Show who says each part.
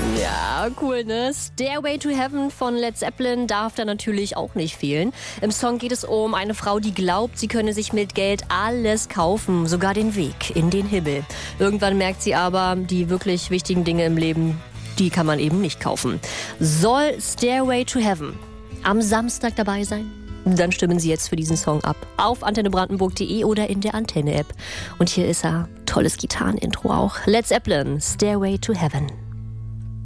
Speaker 1: Ja, cool, ne? Stairway to Heaven von Led Zeppelin darf da natürlich auch nicht fehlen. Im Song geht es um eine Frau, die glaubt, sie könne sich mit Geld alles kaufen, sogar den Weg in den Himmel. Irgendwann merkt sie aber, die wirklich wichtigen Dinge im Leben, die kann man eben nicht kaufen. Soll Stairway to Heaven am Samstag dabei sein? Dann stimmen Sie jetzt für diesen Song ab. Auf antennebrandenburg.de oder in der Antenne-App. Und hier ist er. Tolles Gitarrenintro auch. Led Zeppelin, Stairway to Heaven.